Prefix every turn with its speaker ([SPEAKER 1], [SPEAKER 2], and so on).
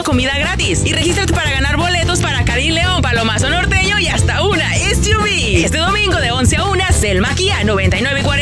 [SPEAKER 1] comida gratis. Y regístrate para ganar boletos para Karim León, Palomazo Norteño y hasta una SUV. Este domingo de 11 a 1, Selma Kia 9940.